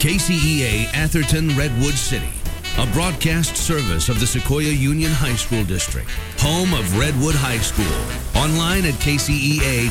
KCEA Atherton Redwood City, a broadcast service of the Sequoia Union High School District, home of Redwood High School. Online at kcea.org.